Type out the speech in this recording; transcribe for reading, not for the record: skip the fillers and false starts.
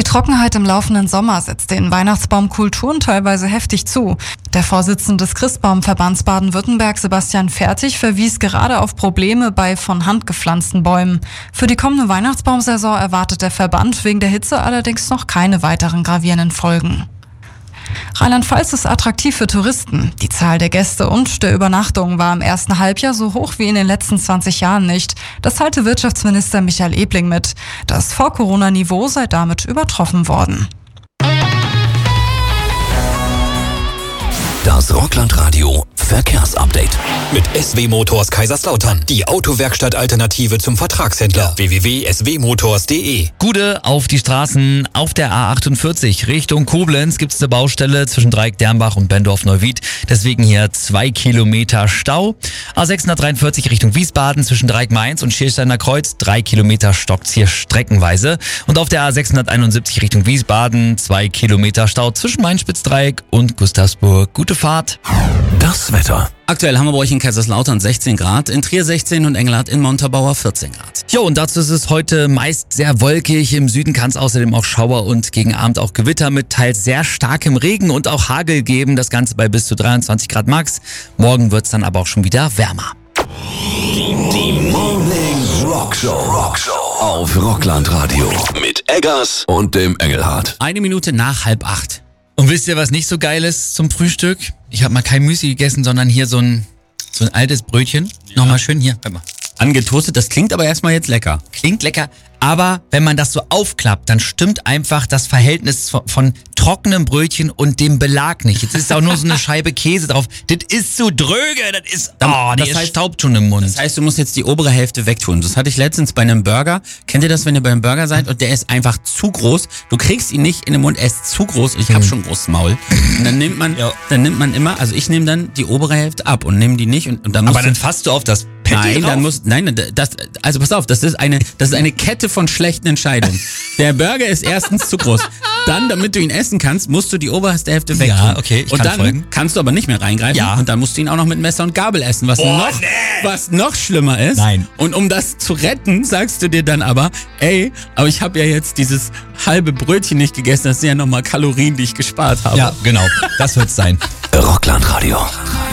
Trockenheit im laufenden Sommer setzt den Weihnachtsbaumkulturen teilweise heftig zu. Der Vorsitzende des Christbaumverbands Baden-Württemberg, Sebastian Fertig, verwies gerade auf Probleme bei von Hand gepflanzten Bäumen. Für die kommende Weihnachtsbaumsaison erwartet der Verband wegen der Hitze allerdings noch keine weiteren gravierenden Folgen. Rheinland-Pfalz ist attraktiv für Touristen. Die Zahl der Gäste und der Übernachtungen war im ersten Halbjahr so hoch wie in den letzten 20 Jahren nicht. Das teilte Wirtschaftsminister Michael Ebling mit. Das Vor-Corona-Niveau sei damit übertroffen worden. Das Rockland-Radio Verkehrsupdate. Mit SW Motors Kaiserslautern. Die Autowerkstatt-Alternative zum Vertragshändler. www.swmotors.de. Gude auf die Straßen. Auf der A48 Richtung Koblenz gibt es eine Baustelle zwischen Dreieck-Dernbach und Bendorf-Neuwied. Deswegen hier 2 Kilometer Stau. A643 Richtung Wiesbaden zwischen Dreieck-Mainz und Schiersteiner Kreuz. 3 Kilometer stockt's hier streckenweise. Und auf der A671 Richtung Wiesbaden 2 Kilometer Stau zwischen Main-Spitzdreieck und Gustavsburg. Gute Fahrt. Das Wetter. Aktuell haben wir bei euch in Kaiserslautern 16 Grad, in Trier 16 und Engelhardt in Montabaur 14 Grad. Jo, und dazu ist es heute meist sehr wolkig. Im Süden kann es außerdem auch Schauer und gegen Abend auch Gewitter mit teils sehr starkem Regen und auch Hagel geben. Das Ganze bei bis zu 23 Grad max. Morgen wird es dann aber auch schon wieder wärmer. Die Morning Rockshow auf Rockland Radio. Mit Eggers und dem Engelhardt. 1 Minute nach 7:30. Und wisst ihr, was nicht so geil ist zum Frühstück? Ich habe mal kein Müsli gegessen, sondern hier so ein altes Brötchen. Ja. Nochmal schön hier. Warte mal. Angetoastet, das klingt aber erstmal jetzt lecker. Klingt lecker, aber wenn man das so aufklappt, dann stimmt einfach das Verhältnis von trockenem Brötchen und dem Belag nicht. Jetzt ist auch nur so eine Scheibe Käse drauf. Das ist so dröge, das staubt schon im Mund. Das heißt, du musst jetzt die obere Hälfte wegtun. Das hatte ich letztens bei einem Burger. Kennt ihr das, wenn ihr beim Burger seid und der ist einfach zu groß? Du kriegst ihn nicht in den Mund, er ist zu groß. Ich habe schon ein großes Maul. Und dann nimmt man immer, also ich nehme dann die obere Hälfte ab und nehme die nicht und dann aber dann fasst du auf das Patty drauf? Also pass auf, das ist eine Kette von schlechten Entscheidungen. Der Burger ist erstens zu groß. Dann, damit du ihn essen kannst, musst du die oberste Hälfte wegtun. Ja, okay, ich und kann dann folgen. Kannst du aber nicht mehr reingreifen. Ja. Und dann musst du ihn auch noch mit Messer und Gabel essen, was noch schlimmer ist. Nein. Und um das zu retten, sagst du dir dann aber ich habe ja jetzt dieses halbe Brötchen nicht gegessen, das sind ja nochmal Kalorien, die ich gespart habe. Ja, genau, das wird's sein. Rockland Radio.